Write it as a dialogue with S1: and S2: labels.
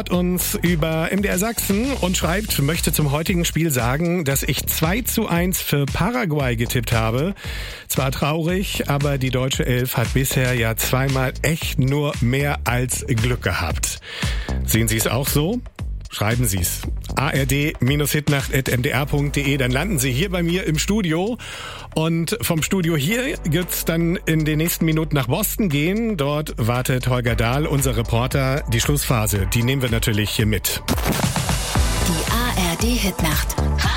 S1: schreibt uns über MDR Sachsen und schreibt, möchte zum heutigen Spiel sagen, dass ich 2:1 für Paraguay getippt habe. Zwar traurig, aber die deutsche Elf hat bisher ja zweimal echt nur mehr als Glück gehabt. Sehen Sie es auch so? Schreiben Sie es. ard-hitnacht@mdr.de, dann landen Sie hier bei mir im Studio. Und vom Studio hier wird's dann in den nächsten Minuten nach Boston gehen. Dort wartet Holger Dahl, unser Reporter. Die Schlussphase, die nehmen wir natürlich hier mit.
S2: Die ARD Hitnacht.